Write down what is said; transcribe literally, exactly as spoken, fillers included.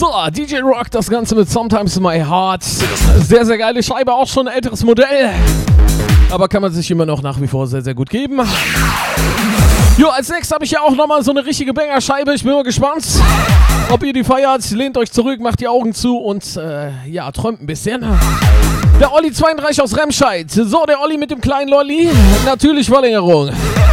So, D J Rock, das Ganze mit Sometimes My Heart. Sehr, sehr geile Scheibe, auch schon ein älteres Modell. Aber kann man sich immer noch nach wie vor sehr, sehr gut geben. Jo, als nächstes habe ich ja auch nochmal so eine richtige Banger-Scheibe. Ich bin mal gespannt, ob ihr die feiert. Lehnt euch zurück, macht die Augen zu und äh, ja, träumt ein bisschen. Der Olli zweiunddreißig aus Remscheid. So, der Olli mit dem kleinen Lolli. Natürlich Verlängerung.